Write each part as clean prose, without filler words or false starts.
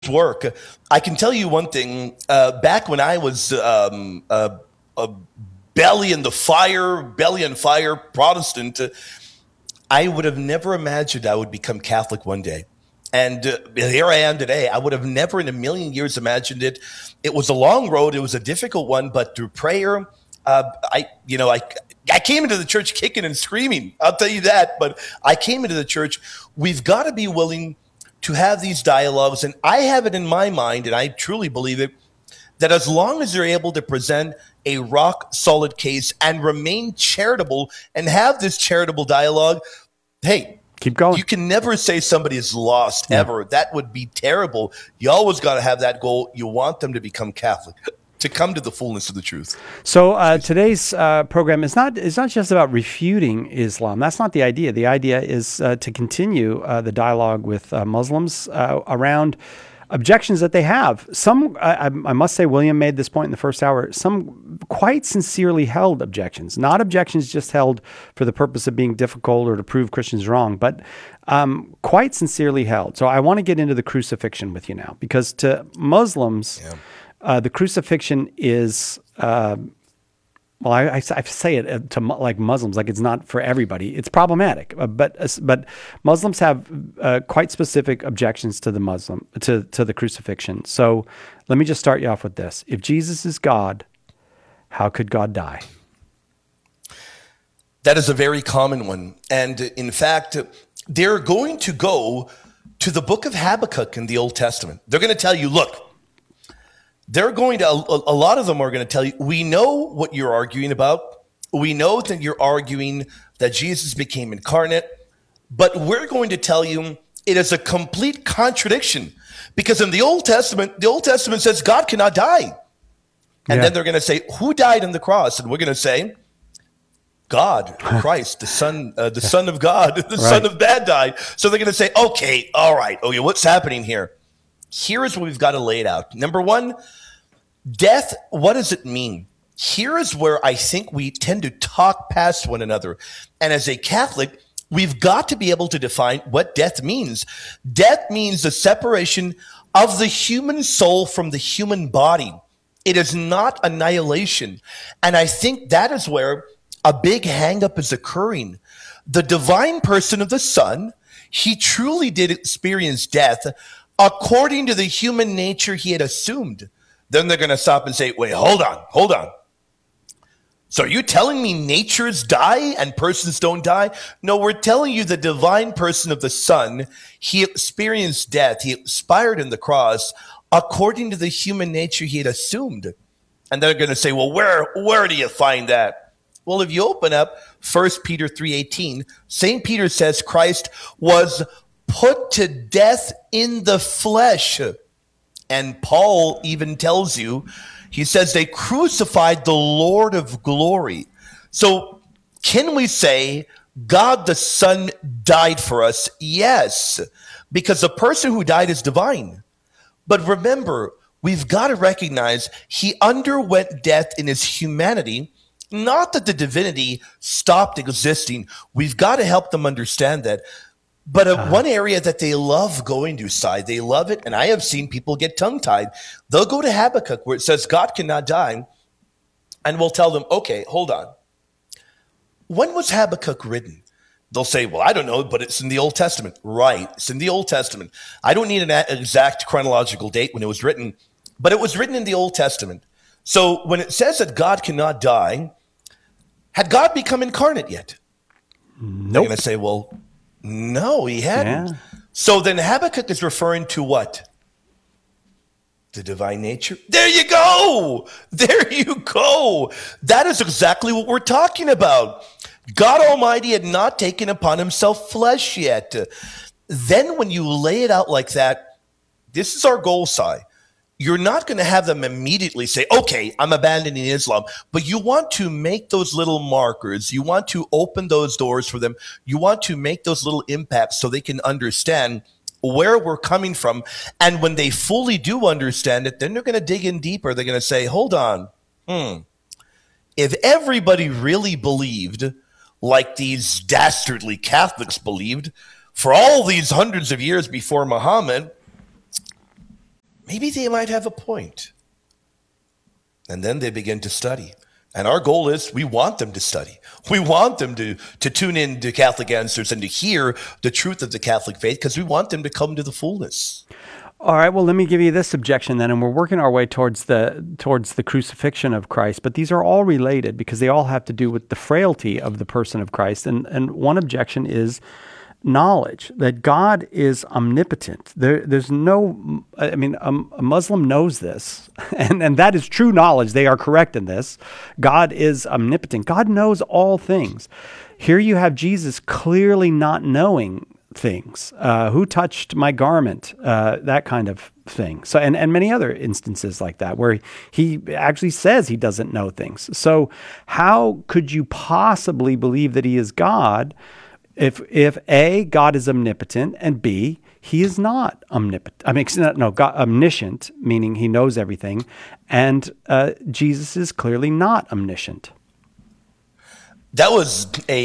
work. I can tell you one thing. Back when I was a belly on fire Protestant, I would have never imagined I would become Catholic one day. And here I am today. I would have never in a million years imagined it. It was a long road. It was a difficult one, but through prayer, I came into the church kicking and screaming. I'll tell you that. But I came into the church. We've got to be willing to have these dialogues. And I have it in my mind, and I truly believe it, that as long as they're able to present a rock solid case and remain charitable and have this charitable dialogue, hey, keep going. You can never say somebody is lost ever. That would be terrible. You always got to have that goal. You want them to become Catholic, to come to the fullness of the truth. So today's program is not just about refuting Islam. That's not the idea. The idea is to continue the dialogue with Muslims around objections that they have. Some, I must say, William made this point in the first hour, some quite sincerely held objections, not objections just held for the purpose of being difficult or to prove Christians wrong, but quite sincerely held. So I want to get into the crucifixion with you now, because to Muslims, the crucifixion is, I say it to like Muslims, like it's not for everybody. It's problematic, but Muslims have quite specific objections to the crucifixion. So let me just start you off with this: if Jesus is God, how could God die? That is a very common one, and in fact, they're going to go to the book of Habakkuk in the Old Testament. They're going to tell you, look. They're going to, a lot of them are going to tell you, we know what you're arguing about. We know that you're arguing that Jesus became incarnate, but we're going to tell you it is a complete contradiction, because in the Old Testament says God cannot die. And then they're going to say, who died on the cross? And we're going to say, God, Christ, the Son of God, the Son of Man died. So they're going to say, okay, all right. Okay, what's happening here? Here is what we've got to lay it out. Number one, death, what does it mean? Here is where I think we tend to talk past one another. And as a Catholic, we've got to be able to define what death means. Death means the separation of the human soul from the human body. It is not annihilation. And I think that is where a big hang-up is occurring. The divine person of the Son, he truly did experience death according to the human nature he had assumed. Then they're going to stop and say, wait, hold on. So are you telling me natures die and persons don't die? No, we're telling you the divine person of the Son, he experienced death. He expired in the cross according to the human nature he had assumed. And they're going to say, well, where do you find that? Well, if you open up 1 Peter 3:18, St. Peter says Christ was put to death in the flesh. And Paul even tells you, he says they crucified the Lord of glory. So can we say God the Son died for us? Yes, because the person who died is divine. But remember, we've got to recognize he underwent death in his humanity, not that the divinity stopped existing. We've got to help them understand that. But one area that they love going to, side, they love it, and I have seen people get tongue-tied. They'll go to Habakkuk where it says God cannot die, and we'll tell them, okay, hold on. When was Habakkuk written? They'll say, well, I don't know, but it's in the Old Testament. Right, it's in the Old Testament. I don't need an exact chronological date when it was written, but it was written in the Old Testament. So when it says that God cannot die, had God become incarnate yet? Nope. They're going to say, well, no, he hadn't. Yeah. So then Habakkuk is referring to what? The divine nature. There you go. There you go. That is exactly what we're talking about. God Almighty had not taken upon himself flesh yet. Then when you lay it out like that, this is our goal, Si. You're not going to have them immediately say, okay, I'm abandoning Islam. But you want to make those little markers. You want to open those doors for them. You want to make those little impacts so they can understand where we're coming from. And when they fully do understand it, then they're going to dig in deeper. They're going to say, hold on. If everybody really believed like these dastardly Catholics believed for all these hundreds of years before Muhammad, maybe they might have a point. And then they begin to study. And our goal is we want them to study. We want them to tune in to Catholic Answers and to hear the truth of the Catholic faith because we want them to come to the fullness. All right, well, let me give you this objection then, and we're working our way towards the crucifixion of Christ, but these are all related because they all have to do with the frailty of the person of Christ. And one objection is knowledge, that God is omnipotent. There's no, I mean, a Muslim knows this, and that is true knowledge. They are correct in this. God is omnipotent. God knows all things. Here you have Jesus clearly not knowing things. Who touched my garment? That kind of thing. So, and many other instances like that, where he actually says he doesn't know things. So how could you possibly believe that he is God if A, God is omnipotent, and B, he is not omnipotent? I mean, no, God, omniscient, meaning he knows everything, and Jesus is clearly not omniscient. That was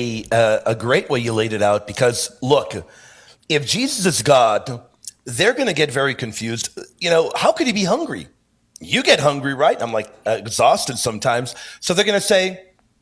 a great way you laid it out because, look, if Jesus is God, they're going to get very confused. You know, how could he be hungry? You get hungry, right? I'm like exhausted sometimes. So they're going to say,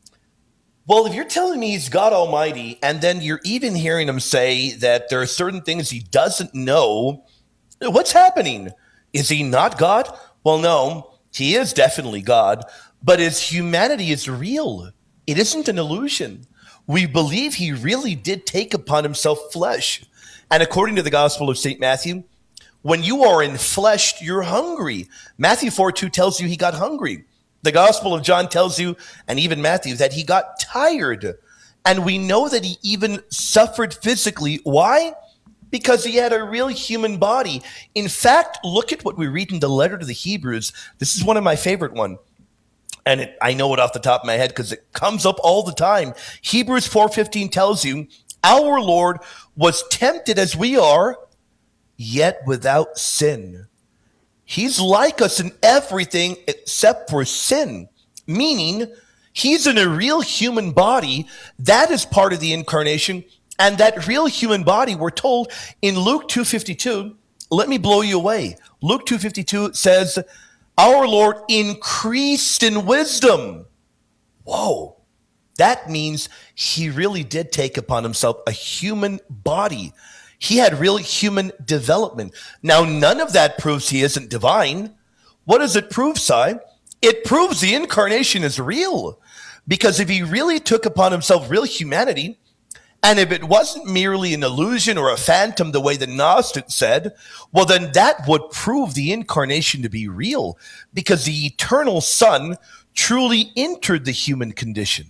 well, if you're telling me he's God Almighty, and then you're even hearing him say that there are certain things he doesn't know, what's happening? Is he not God? Well, no, he is definitely God, but his humanity is real. It isn't an illusion. We believe he really did take upon himself flesh. And according to the Gospel of St. Matthew, when you are enfleshed, you're hungry. Matthew 4:2 tells you he got hungry. The Gospel of John tells you, and even Matthew, that he got tired. And we know that he even suffered physically. Why? Because he had a real human body. In fact, look at what we read in the letter to the Hebrews. This is one of my favorite ones. And I know it off the top of my head because it comes up all the time. Hebrews 4:15 tells you, our Lord was tempted as we are, yet without sin. He's like us in everything except for sin, meaning he's in a real human body. That is part of the incarnation. And that real human body, we're told in Luke 2:52, let me blow you away. Luke 2:52 says, our Lord increased in wisdom. Whoa. That means he really did take upon himself a human body. He had real human development. Now, none of that proves he isn't divine. What does it prove, Si? It proves the incarnation is real. Because if he really took upon himself real humanity, and if it wasn't merely an illusion or a phantom the way the Gnostics said, well, then that would prove the incarnation to be real. Because the eternal Son truly entered the human condition.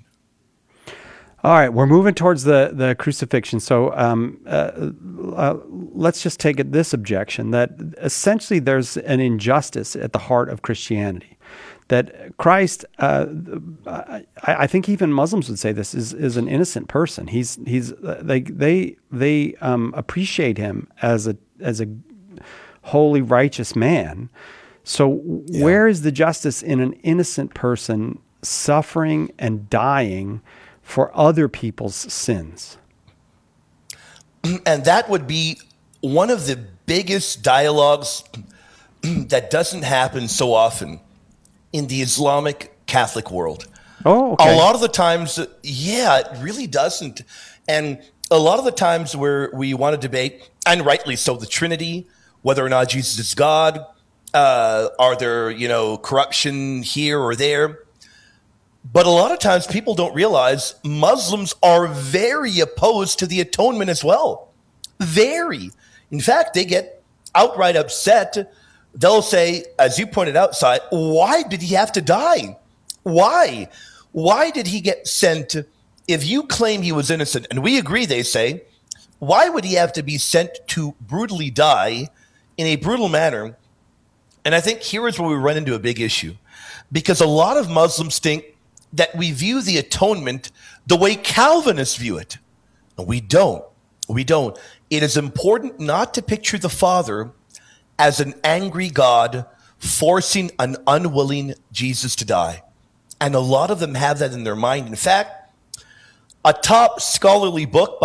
All right, we're moving towards the crucifixion. So let's just take this objection that essentially there's an injustice at the heart of Christianity. That Christ, I think even Muslims would say this, is an innocent person. They appreciate him as a holy, righteous man. So where is the justice in an innocent person suffering and dying for other people's sins? And that would be one of the biggest dialogues that doesn't happen so often in the Islamic Catholic world. Oh, okay. A lot of the times, yeah, it really doesn't. And a lot of the times where we want to debate, and rightly so, the Trinity, whether or not Jesus is God, are there, corruption here or there? But a lot of times people don't realize Muslims are very opposed to the atonement as well. Very. In fact, they get outright upset. They'll say, as you pointed out, Si, why did he have to die? Why? Why did he get sent? If you claim he was innocent, and we agree, they say, why would he have to be sent to brutally die in a brutal manner? And I think here is where we run into a big issue. Because a lot of Muslims think that we view the atonement the way Calvinists view it. And we don't. We don't. It is important not to picture the Father as an angry God forcing an unwilling Jesus to die. And a lot of them have that in their mind. In fact, a top scholarly book